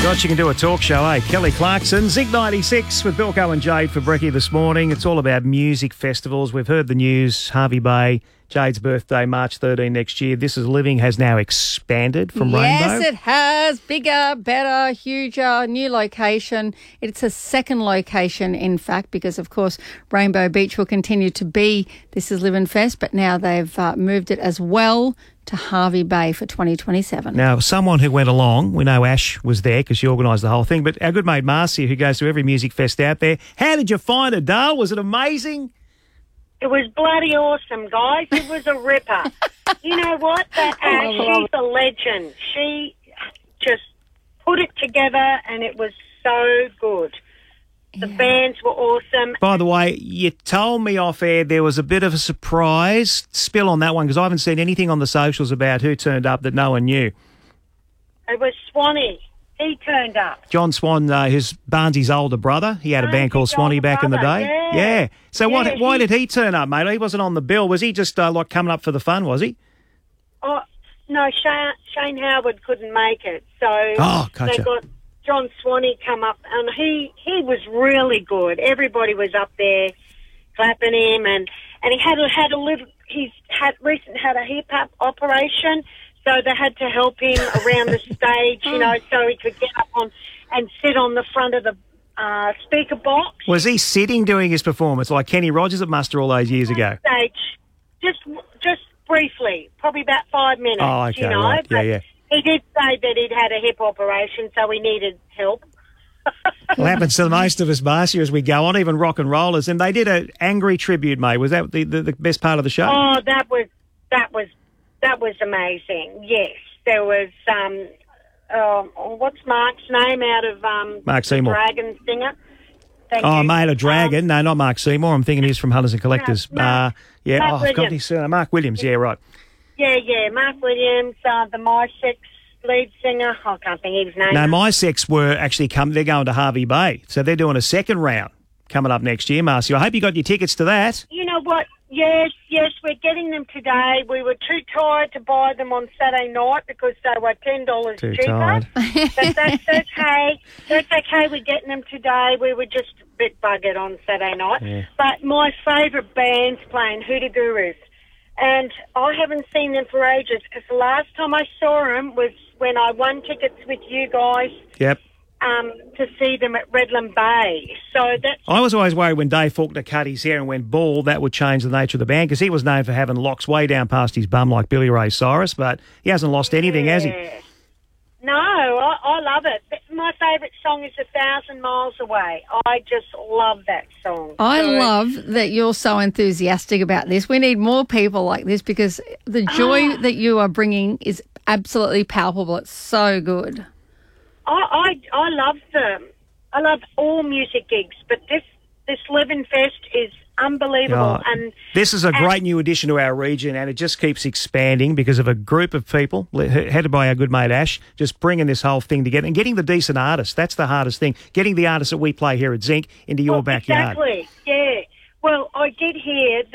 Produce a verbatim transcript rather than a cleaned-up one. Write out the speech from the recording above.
God, she can do a talk show, eh? Kelly Clarkson, Zinc ninety-six with Bilko and Jade for brekkie this morning. It's all about music festivals. We've heard the news, Hervey Bay, Jade's birthday, March thirteenth next year. This Is Living has now expanded from yes, Rainbow. Yes, it has. Bigger, better, huger, new location. It's a second location, in fact, because, of course, Rainbow Beach will continue to be This Is Living Fest, but now they've uh, moved it as well to Hervey Bay for twenty twenty-seven. Now, someone who went along, we know Ash was there because she organised the whole thing, but our good mate Marcia, who goes to every music fest out there, how did you find it, Dale? Was it amazing? It was bloody awesome, guys. It was a ripper. You know what? That Ash, she's a legend. She just put it together and it was so good. The yeah. bands were awesome. By the way, you told me off air there was a bit of a surprise spill on that one because I haven't seen anything on the socials about who turned up that no one knew. It was Swanee. He turned up. John Swan, uh, who's Barnsley's older brother. He had a band called Swanee back brother, in the day. Yeah. yeah. So yeah, what, why he, did he turn up, mate? He wasn't on the bill. Was he just uh, like coming up for the fun, was he? Oh, no, Shane, Shane Howard couldn't make it. So oh, gotcha. they got John Swanee come up, and he, he was really good. Everybody was up there clapping him, and, and he had a, had a little. He's had recent had a hip hop operation, so they had to help him around the stage, you know, so he could get up on and sit on the front of the uh, speaker box. Was he sitting doing his performance like Kenny Rogers at Muster all those years ago? Stage, just just briefly, probably about five minutes. Oh, okay, you know, right. yeah, but yeah. He did say that he'd had a hip operation, so he needed help. Well, happens to most of us, Marcia, as we go on, even rock and rollers. And they did an angry tribute, mate. Was that the, the, the best part of the show? Oh, that was that was that was amazing. Yes, there was. Um, uh, what's Mark's name out of um, Mark Seymour, Dragon singer? Thank oh, you. mate, a Dragon. Um, no, not Mark Seymour. I'm thinking he's from Hunters and Collectors. No, Mark, uh, yeah, Mark oh, I've got Williams. his surname. Mark Williams. Yeah, right. Yeah, yeah, Mark Williams, uh, the My Sex lead singer. I can't think of his name. No, My Sex were actually come. They're going to Hervey Bay, so they're doing a second round coming up next year, Marcia. I hope you got your tickets to that. You know what? Yes, yes, we're getting them today. We were too tired to buy them on Saturday night because they were ten dollars Too cheaper. tired. But that's okay. That's okay. We're getting them today. We were just a bit buggered on Saturday night. Yeah. But my favourite band's playing Hoodoo Gurus. And I haven't seen them for ages because the last time I saw them was when I won tickets with you guys Yep. um, to see them at Redland Bay. So that's... I was always worried when Dave Faulkner cut his hair and went bald, that would change the nature of the band because he was known for having locks way down past his bum like Billy Ray Cyrus, but he hasn't lost anything, yeah. has he? No, I, I love it. My favourite song is A Thousand Miles Away. I just love that song. I so, love that you're so enthusiastic about this. We need more people like this because the joy oh, that you are bringing is absolutely palpable. It's so good. I, I, I love them. I love all music gigs, but this, this Living Fest is unbelievable. Oh, and this is a and, great new addition to our region, and it just keeps expanding because of a group of people headed by our good mate Ash, just bringing this whole thing together and getting the decent artists. That's the hardest thing, getting the artists that we play here at Zinc into your well, backyard. Exactly, yeah. Well, I did hear